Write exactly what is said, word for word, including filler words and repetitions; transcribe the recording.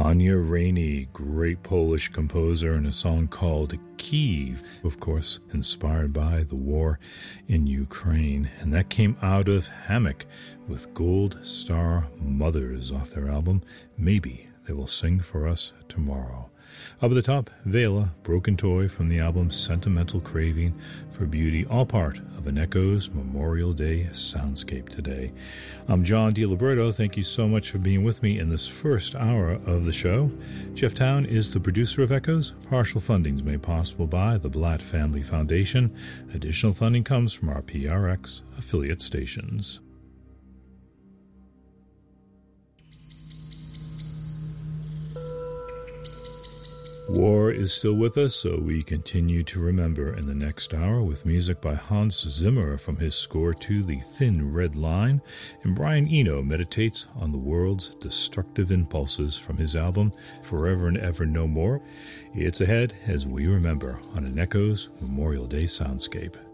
Anya Rainey, great Polish composer, and a song called Kyiv, of course, inspired by the war in Ukraine. And that came out of Hammock with Gold Star Mothers off their album, Maybe They Will Sing For Us Tomorrow. Up at the top, Vela, Broken Toy from the album Sentimental Craving for Beauty, all part of an Echoes Memorial Day soundscape today. I'm John DiLiberto. Thank you so much for being with me in this first hour of the show. Jeff Town is the producer of Echoes. Partial funding is made possible by the Blatt Family Foundation. Additional funding comes from our P R X affiliate stations. War is still with us, so we continue to remember in the next hour with music by Hans Zimmer from his score to The Thin Red Line, and Brian Eno meditates on the world's destructive impulses from his album Forever and Ever No More. It's ahead as we remember on an Echoes Memorial Day soundscape.